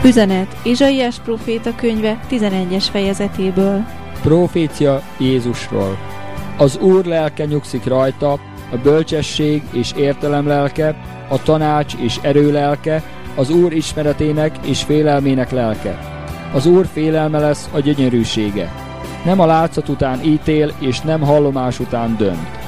Üzenet Ézsaiás próféta könyve 11. fejezetéből. Profécia Jézusról. Az Úr lelke nyugszik rajta, a bölcsesség és értelem lelke, a tanács és erő lelke, az Úr ismeretének és félelmének lelke. Az Úr félelme lesz a gyönyörűsége. Nem a látszat után ítél, és nem hallomás után dönt.